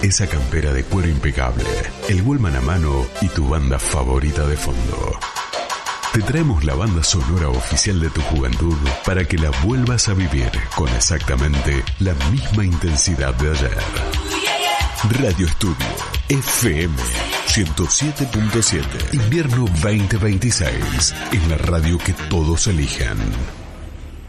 esa campera de cuero impecable, el Walkman a mano y tu banda favorita de fondo. Te traemos la banda sonora oficial de tu juventud para que la vuelvas a vivir con exactamente la misma intensidad de ayer. Radio Estudio FM 107.7. Invierno 2026. Es la radio que todos eligen.